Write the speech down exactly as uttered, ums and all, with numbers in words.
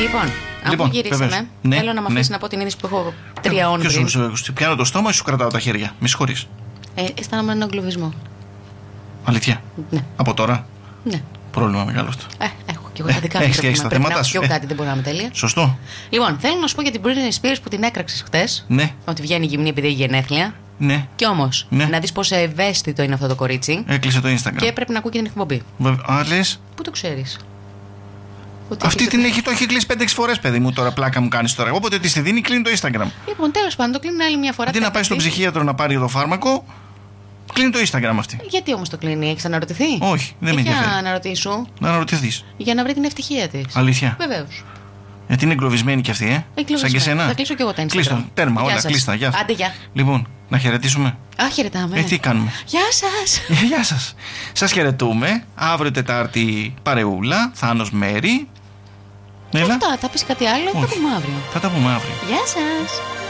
Λοιπόν, Λοιπόν, αφού γυρίσαμε, ναι, θέλω να με αφήσει ναι. να πω την είδηση που έχω τρία ώρες πριν. Σου, σου πιάνω το στόμα ή σου κρατάω τα χέρια. Με συγχωρείς. Ε, αισθάνομαι έναν εγκλωβισμό. Αλήθεια. Ναι. Από τώρα. Ναι. Πρόβλημα μεγάλο αυτό. Ε, έχω και εγώ τα δικά μου. Έχεις και έχεις τα θέματα σου. Πιο Ε. κάτι δεν μπορώ να είμαι τέλεια. Σωστό. Λοιπόν, θέλω να σου πω για την Britney Spears που την έκραξες χτες. Ναι, Ότι βγαίνει γυμνή επειδή έχει γενέθλια. ναι. Κι όμως, Ναι. να δεις πόσο ευαίσθητο είναι αυτό το κορίτσι. Έκλεισε το Instagram. Και πρέπει να ακούει και την εκπομπή. Βεβαι- Α, λες. Πού το ξέρεις? Ότι Αυτή έχεις- την έχει, το έχει κλείσει πέντε έξι φορές, παιδί μου, τώρα πλάκα μου κάνεις τώρα. Όποτε τη τη δίνει, κλείνει το Instagram. Λοιπόν, τέλος πάντων, το κλείνει άλλη μια φορά. Αντί να πάει στον ψυχίατρο να πάρει το φάρμακο, κλείνει το Instagram αυτή. Γιατί όμως το κλείνει, έχεις αναρωτηθεί? Όχι, δεν με Για ενδιαφέρει. να ρωτήσω, Να αναρωτηθείς. για να βρει την ευτυχία της. Αλήθεια. Βεβαίως. Γιατί είναι εγκλωβισμένη κι αυτή, ε. Εγκλωβισμένη. Σαν και εσένα. Θα κλείσω κι εγώ τα Instagram. Κλείστο, τέρμα, Γεια όλα σας. κλείστα. Γεια. Άντε, γεια. Λοιπόν, να χαιρετήσουμε. Α, χαιρετάμε. Ε, τι κάνουμε. Γεια σας. Ε, Γεια σας. Σας χαιρετούμε. Αύριο Τετάρτη παρεούλα. Θάνος Μέρη. Έλα. Αυτά, θα πεις κάτι άλλο, θα Όχι. το πούμε αύριο. Θα τα πούμε αύριο. Γεια σας.